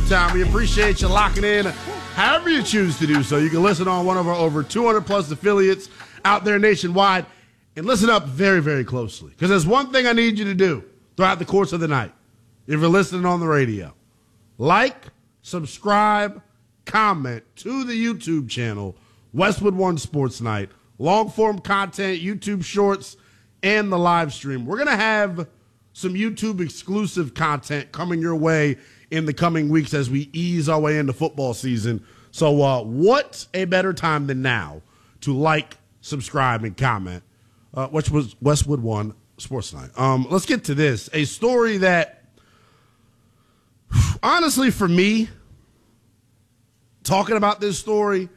time. We appreciate you locking in however you choose to do so. You can listen on one of our over 200-plus affiliates out there nationwide. And listen up very, very closely, because there's one thing I need you to do throughout the course of the night. If you're listening on the radio, like, subscribe, comment to the YouTube channel, Westwood One Sports Night, long-form content, YouTube Shorts, and the live stream. We're going to have some YouTube exclusive content coming your way in the coming weeks as we ease our way into football season. So what a better time than now to like, subscribe, and comment, which was Westwood One Sports Night. Let's get to this. A story that, honestly, for me, talking about this story,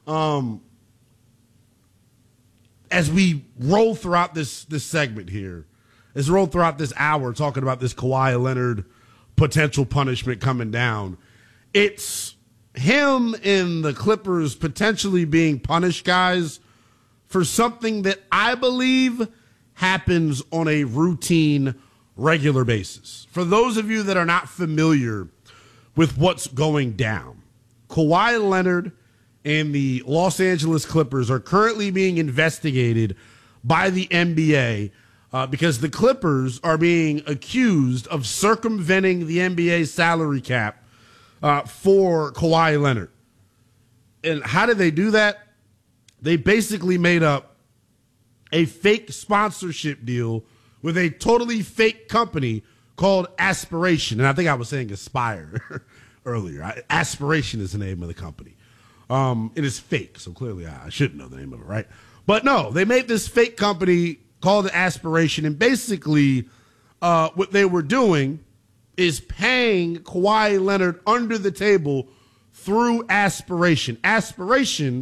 as we roll throughout this segment here, as we roll throughout this hour talking about this Kawhi Leonard potential punishment coming down, it's him and the Clippers potentially being punished, guys, for something that I believe happens on a routine, regular basis. For those of you that are not familiar with what's going down, Kawhi Leonard and the Los Angeles Clippers are currently being investigated by the NBA because the Clippers are being accused of circumventing the NBA salary cap for Kawhi Leonard. And how did they do that? They basically made up a fake sponsorship deal with a totally fake company called Aspiration. And I think I was saying Aspire earlier. Aspiration is the name of the company. It is fake, so clearly I should know the name of it, right? But no, they made this fake company called Aspiration, and basically what they were doing is paying Kawhi Leonard under the table through Aspiration. Aspiration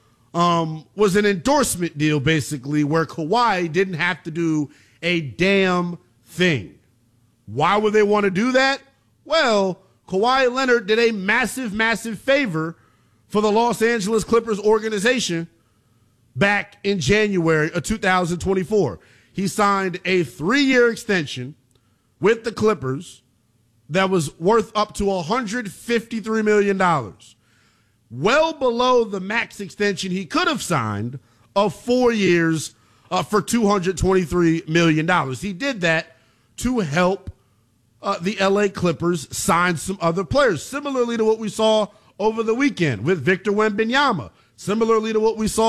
was an endorsement deal, basically, where Kawhi didn't have to do a damn thing. Why would they want to do that? Well, Kawhi Leonard did a massive, massive favor for the Los Angeles Clippers organization back in January of 2024. He signed a 3-year extension with the Clippers that was worth up to $153 million. Well below the max extension he could have signed of 4 years for $223 million. He did that to help the LA Clippers sign some other players, similarly to what we saw over the weekend with Victor Wembanyama, similarly to what we saw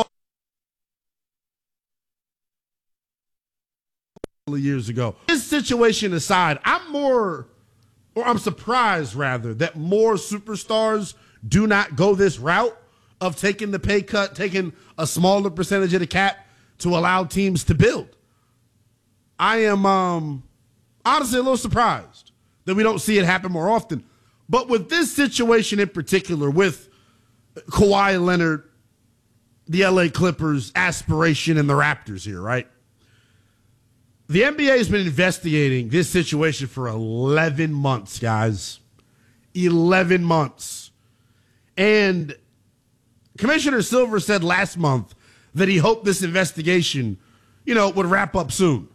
years ago. This situation aside, I'm surprised rather that more superstars do not go this route of taking the pay cut, taking a smaller percentage of the cap to allow teams to build. I am honestly a little surprised that we don't see it happen more often. But with this situation in particular, with Kawhi Leonard, the LA Clippers, Aspiration, and the Raptors here, right? The NBA has been investigating this situation for 11 months, guys. 11 months. And Commissioner Silver said last month that he hoped this investigation, would wrap up soon.